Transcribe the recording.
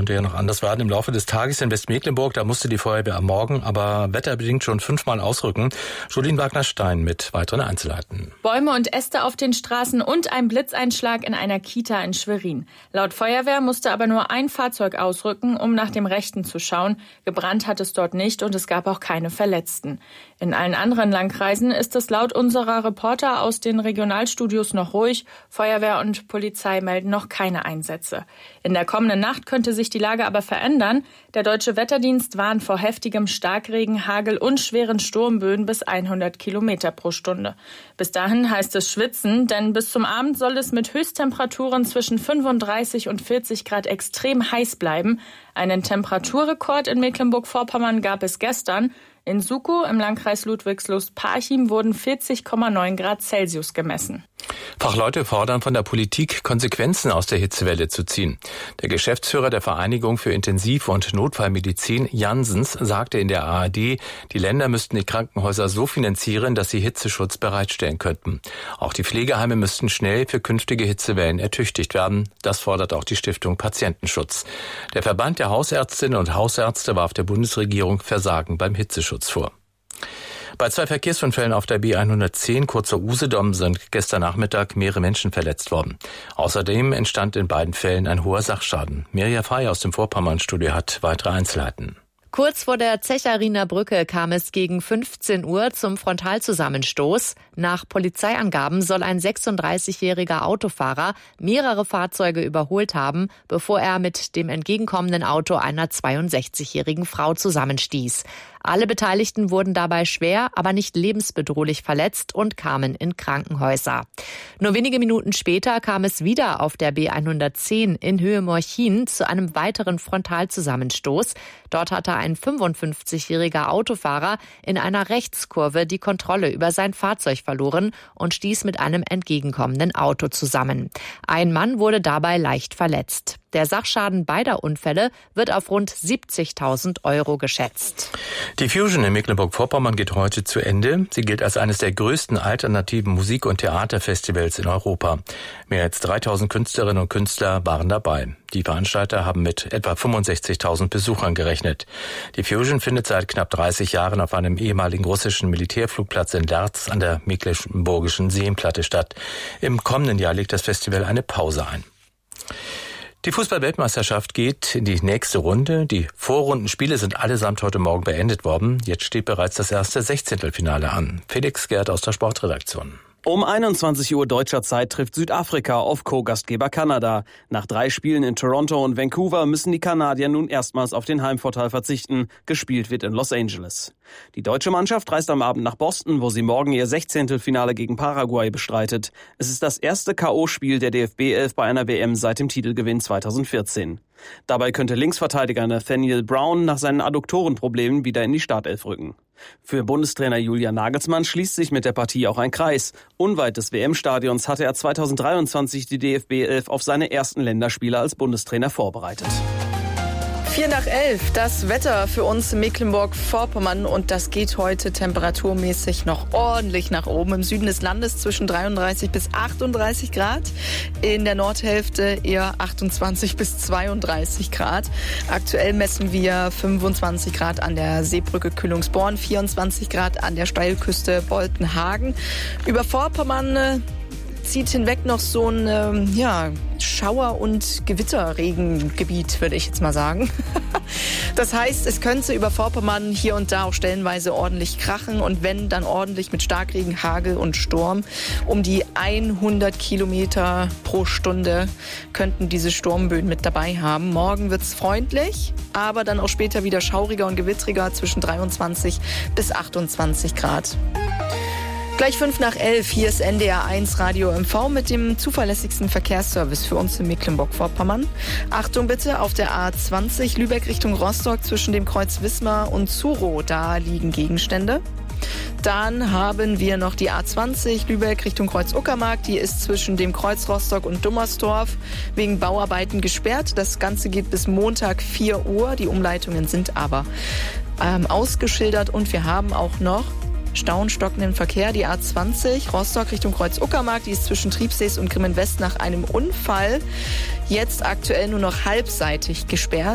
könnte ja noch anders werden im Laufe des Tages in Westmecklenburg. Da musste die Feuerwehr am Morgen, aber wetterbedingt schon 5-mal ausrücken. Julien Wagner-Stein mit weiteren Einzelheiten. Bäume und Äste auf den Straßen und ein Blitzeinschlag in einer Kita in Schwerin. Laut Feuerwehr musste aber nur ein Fahrzeug ausrücken, um nach dem Rechten zu schauen. Gebrannt hat es dort nicht und es gab auch keine Verletzten. In allen anderen Landkreisen ist es laut unserer Reporter aus den Regionalstudios noch ruhig. Feuerwehr und Polizei melden noch keine Einsätze. In der kommenden Nacht könnte sich die Lage aber verändern. Der Deutsche Wetterdienst warnt vor heftigem Starkregen, Hagel und schweren Sturmböen bis 100 Kilometer pro Stunde. Bis dahin heißt es schwitzen, denn bis zum Abend soll es mit Höchsttemperaturen zwischen 35 und 40 Grad extrem heiß bleiben. Einen Temperaturrekord in Mecklenburg-Vorpommern gab es gestern. In Sukow im Landkreis Ludwigslust-Parchim wurden 40,9 Grad Celsius gemessen. Fachleute fordern von der Politik, Konsequenzen aus der Hitzewelle zu ziehen. Der Geschäftsführer der Vereinigung für Intensiv- und Notfallmedizin, Janssens, sagte in der ARD, die Länder müssten die Krankenhäuser so finanzieren, dass sie Hitzeschutz bereitstellen könnten. Auch die Pflegeheime müssten schnell für künftige Hitzewellen ertüchtigt werden. Das fordert auch die Stiftung Patientenschutz. Der Verband der Hausärztinnen und Hausärzte warf der Bundesregierung Versagen beim Hitzeschutz vor. Bei 2 Verkehrsunfällen auf der B110 kurz vor Usedom sind gestern Nachmittag mehrere Menschen verletzt worden. Außerdem entstand in beiden Fällen ein hoher Sachschaden. Mirja Fey aus dem Vorpommern-Studio hat weitere Einzelheiten. Kurz vor der Zechariner Brücke kam es gegen 15 Uhr zum Frontalzusammenstoß. Nach Polizeiangaben soll ein 36-jähriger Autofahrer mehrere Fahrzeuge überholt haben, bevor er mit dem entgegenkommenden Auto einer 62-jährigen Frau zusammenstieß. Alle Beteiligten wurden dabei schwer, aber nicht lebensbedrohlich verletzt und kamen in Krankenhäuser. Nur wenige Minuten später kam es wieder auf der B110 in Höhe Morchin zu einem weiteren Frontalzusammenstoß. Dort hatte ein 55-jähriger Autofahrer in einer Rechtskurve die Kontrolle über sein Fahrzeug verloren und stieß mit einem entgegenkommenden Auto zusammen. Ein Mann wurde dabei leicht verletzt. Der Sachschaden beider Unfälle wird auf rund 70.000 € geschätzt. Die Fusion in Mecklenburg-Vorpommern geht heute zu Ende. Sie gilt als eines der größten alternativen Musik- und Theaterfestivals in Europa. Mehr als 3.000 Künstlerinnen und Künstler waren dabei. Die Veranstalter haben mit etwa 65.000 Besuchern gerechnet. Die Fusion findet seit knapp 30 Jahren auf einem ehemaligen russischen Militärflugplatz in Lerz an der Mecklenburgischen Seenplatte statt. Im kommenden Jahr legt das Festival eine Pause ein. Die Fußball-Weltmeisterschaft geht in die nächste Runde. Die Vorrundenspiele sind allesamt heute Morgen beendet worden. Jetzt steht bereits das erste Sechzehntelfinale an. Felix Gerd aus der Sportredaktion. Um 21 Uhr deutscher Zeit trifft Südafrika auf Co-Gastgeber Kanada. Nach 3 Spielen in Toronto und Vancouver müssen die Kanadier nun erstmals auf den Heimvorteil verzichten. Gespielt wird in Los Angeles. Die deutsche Mannschaft reist am Abend nach Boston, wo sie morgen ihr Sechzehntelfinale gegen Paraguay bestreitet. Es ist das erste K.O.-Spiel der DFB-11 bei einer WM seit dem Titelgewinn 2014. Dabei könnte Linksverteidiger Nathaniel Brown nach seinen Adduktorenproblemen wieder in die Startelf rücken. Für Bundestrainer Julian Nagelsmann schließt sich mit der Partie auch ein Kreis. Unweit des WM-Stadions hatte er 2023 die DFB-11 auf seine ersten Länderspiele als Bundestrainer vorbereitet. 10:04, das Wetter für uns in Mecklenburg-Vorpommern, und das geht heute temperaturmäßig noch ordentlich nach oben. Im Süden des Landes zwischen 33 bis 38 Grad, in der Nordhälfte eher 28 bis 32 Grad. Aktuell messen wir 25 Grad an der Seebrücke Kühlungsborn, 24 Grad an der Steilküste Boltenhagen. Über Vorpommern zieht hinweg noch so ein Schauer- und Gewitterregengebiet, würde ich jetzt mal sagen. Das heißt, es könnte über Vorpommern hier und da auch stellenweise ordentlich krachen, und wenn, dann ordentlich mit Starkregen, Hagel und Sturm. Um die 100 Kilometer pro Stunde könnten diese Sturmböen mit dabei haben. Morgen wird's freundlich, aber dann auch später wieder schauriger und gewittriger zwischen 23 bis 28 Grad. Gleich 11:05, hier ist NDR 1 Radio MV mit dem zuverlässigsten Verkehrsservice für uns in Mecklenburg-Vorpommern. Achtung bitte, auf der A20 Lübeck Richtung Rostock zwischen dem Kreuz Wismar und Zurow, da liegen Gegenstände. Dann haben wir noch die A20 Lübeck Richtung Kreuz Uckermark. Die ist zwischen dem Kreuz Rostock und Dummersdorf wegen Bauarbeiten gesperrt. Das Ganze geht bis Montag 4 Uhr. Die Umleitungen sind aber ausgeschildert, und wir haben auch noch stockenden Verkehr. Die A20 Rostock Richtung Kreuz Uckermark, die ist zwischen Triebsees und Grimmen West nach einem Unfall jetzt aktuell nur noch halbseitig gesperrt.